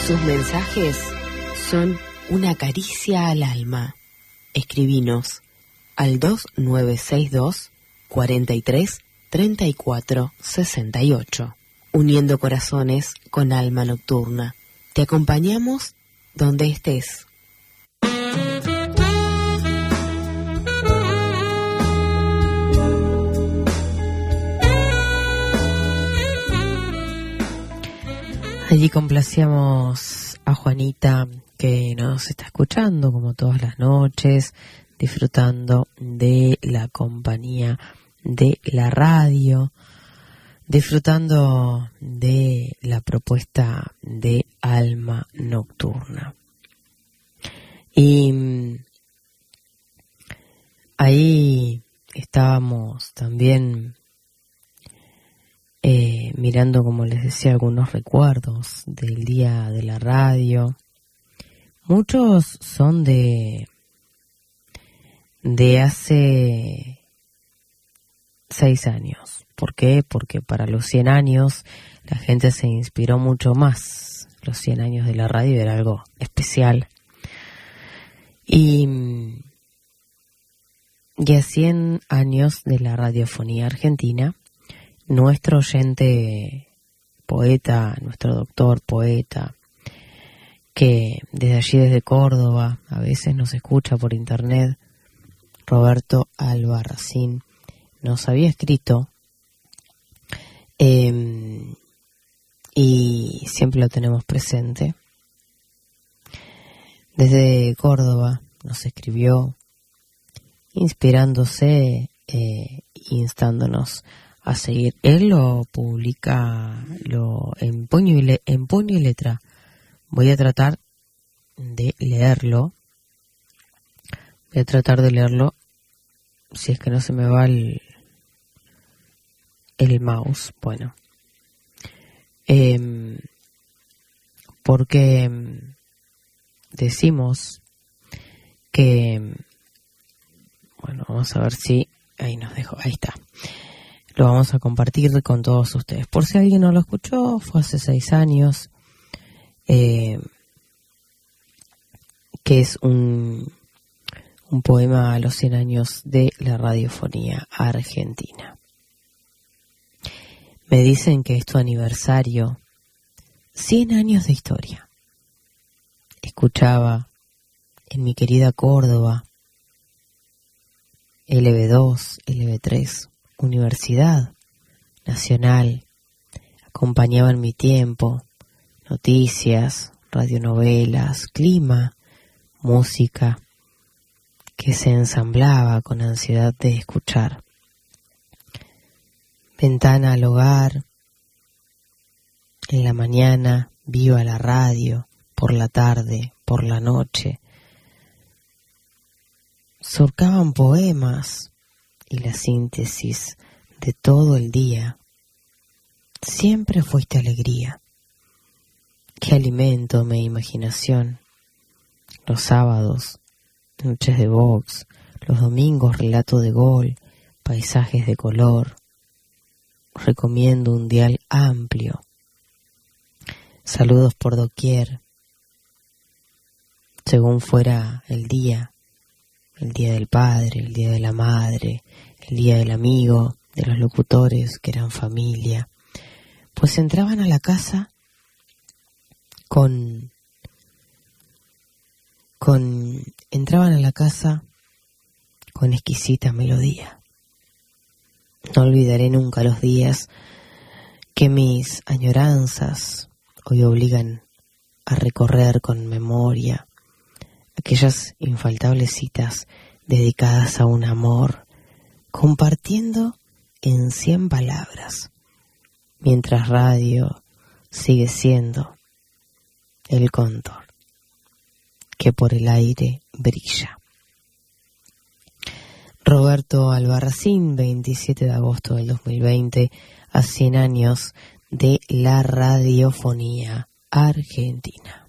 Sus mensajes son una caricia al alma. Escribinos al 2962 43 34 68. Uniendo corazones con alma nocturna. Te acompañamos donde estés. Allí complacíamos a Juanita, que nos está escuchando como todas las noches, disfrutando de la compañía de la radio, disfrutando de la propuesta de Alma Nocturna. Y ahí estábamos también mirando, como les decía, algunos recuerdos del día de la radio. Muchos son de hace 6 años. ¿Por qué? Porque para los 100 años la gente se inspiró mucho más. Los 100 años de la radio era algo especial. Y a 100 años de la radiofonía argentina, nuestro oyente poeta, nuestro doctor poeta, que desde allí, desde Córdoba, a veces nos escucha por internet, Roberto Albarracín, nos había escrito, y siempre lo tenemos presente. Desde Córdoba nos escribió, inspirándose, instándonos a seguir. Él lo publica en puño y letra. Voy a tratar de leerlo. Si es que no se me va el mouse. Bueno. Porque decimos que... Bueno, vamos a ver si... Ahí nos dejó. Ahí está. Lo vamos a compartir con todos ustedes. Por si alguien no lo escuchó, fue hace 6 años. Que es un poema a los 100 años de la radiofonía argentina. Me dicen que es tu aniversario, 100 años de historia. Escuchaba en mi querida Córdoba, LB2, LB3, Universidad Nacional, acompañaba en mi tiempo, noticias, radionovelas, clima, música, que se ensamblaba con ansiedad de escuchar. Ventana al hogar, en la mañana, viva la radio, por la tarde, por la noche. Surcaban poemas y la síntesis de todo el día. Siempre fuiste alegría. Que alimento mi imaginación. Los sábados, noches de box, los domingos relato de gol, paisajes de color. Recomiendo un dial amplio. Saludos por doquier. Según fuera el día del padre, el día de la madre, el día del amigo, de los locutores que eran familia, pues entraban a la casa con exquisita melodía. No olvidaré nunca los días que mis añoranzas hoy obligan a recorrer con memoria aquellas infaltables citas dedicadas a un amor, compartiendo en 100 palabras, mientras radio sigue siendo el cóndor que por el aire brilla. Roberto Albarracín, 27 de agosto del 2020, a 100 años de la radiofonía argentina.